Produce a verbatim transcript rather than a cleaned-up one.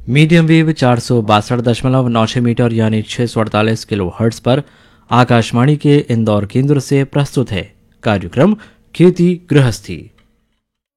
Medium wave चार सौ बासठ दशमलव नौ छह मीटर यानी छह सौ अड़तालीस किलो हर्ट्ज पर आकाशवाणी के इंदौर केंद्र से प्रस्तुत है कार्यक्रम खेती गृहस्थी।